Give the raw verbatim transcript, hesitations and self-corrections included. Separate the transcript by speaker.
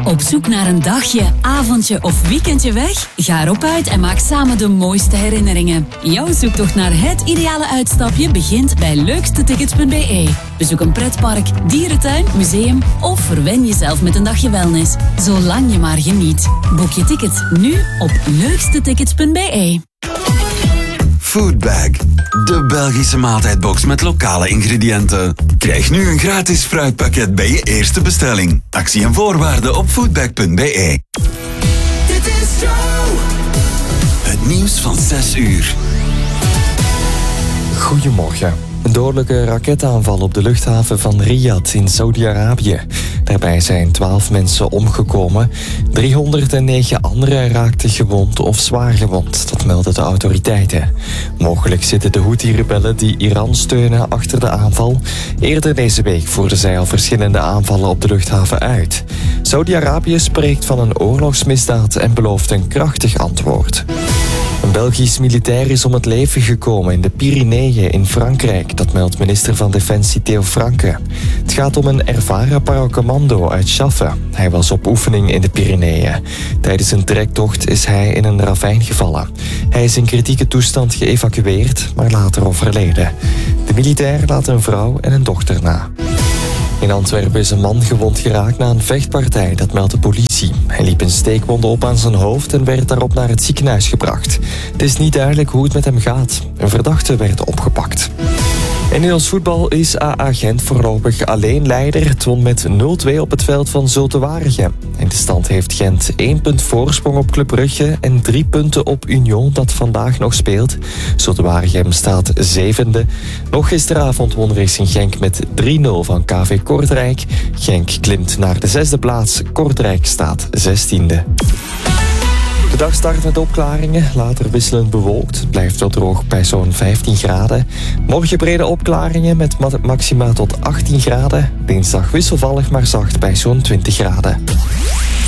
Speaker 1: Op zoek naar een dagje, avondje of weekendje weg? Ga erop uit en maak samen de mooiste herinneringen. Jouw zoektocht naar het ideale uitstapje begint bij leukstetickets punt b e. Bezoek een pretpark, dierentuin, museum of verwen jezelf met een dagje wellness. Zolang je maar geniet. Boek je tickets nu op leukstetickets punt b e.
Speaker 2: Foodbag, de Belgische maaltijdbox met lokale ingrediënten. Krijg nu een gratis fruitpakket bij je eerste bestelling. Actie en voorwaarden op foodbag punt b e. Dit is Joe. Het nieuws van zes uur.
Speaker 3: Goedemorgen. Een dodelijke raketaanval op de luchthaven van Riyadh in Saudi-Arabië. Daarbij zijn twaalf mensen omgekomen. driehonderdnegen anderen raakten gewond of zwaar gewond. Dat melden de autoriteiten. Mogelijk zitten de Houthi-rebellen die Iran steunen achter de aanval. Eerder deze week voerden zij al verschillende aanvallen op de luchthaven uit. Saudi-Arabië spreekt van een oorlogsmisdaad en belooft een krachtig antwoord. Een Belgisch militair is om het leven gekomen in de Pyreneeën in Frankrijk. Dat meldt minister van Defensie Theo Franke. Het gaat om een ervaren paracommando uit Chaffe. Hij was op oefening in de Pyreneeën. Tijdens een trektocht is hij in een ravijn gevallen. Hij is in kritieke toestand geëvacueerd, maar later overleden. De militair laat een vrouw en een dochter na. In Antwerpen is een man gewond geraakt na een vechtpartij, dat meldt de politie. Hij liep een steekwonde op aan zijn hoofd en werd daarop naar het ziekenhuis gebracht. Het is niet duidelijk hoe het met hem gaat. Een verdachte werd opgepakt. En in ons voetbal is A A Gent voorlopig alleen leider. Het won met nul twee op het veld van Zulte Waregem. In de stand heeft Gent één punt voorsprong op Club Brugge en drie punten op Union, dat vandaag nog speelt. Zulte Waregem staat zevende. Nog gisteravond won Racing Genk met drie nul van K V Kortrijk. Genk klimt naar de zesde plaats. Kortrijk staat zestiende. De dag start met opklaringen, later wisselend bewolkt. Het blijft wel droog bij zo'n vijftien graden. Morgen brede opklaringen met maxima tot achttien graden. Dinsdag wisselvallig maar zacht bij zo'n twintig graden.